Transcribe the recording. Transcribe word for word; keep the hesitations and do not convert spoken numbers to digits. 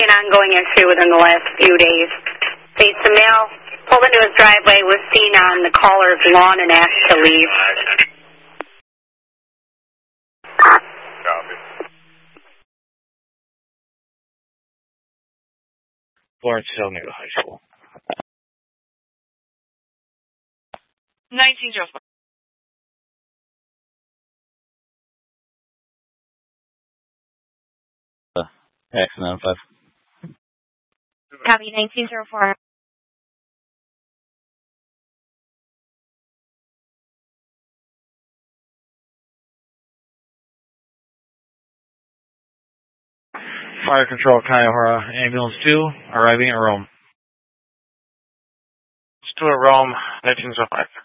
An ongoing issue within the last few days. States the male pulled into his driveway, was seen on the caller's lawn and asked to leave. Copy. Lawrence Hill near the high school. nineteen oh five. Uh, accident on five. Copy, nineteen oh four. Fire Control Kiohara Ambulance two, arriving at Rome. Let's do it, Rome, nineteen oh five.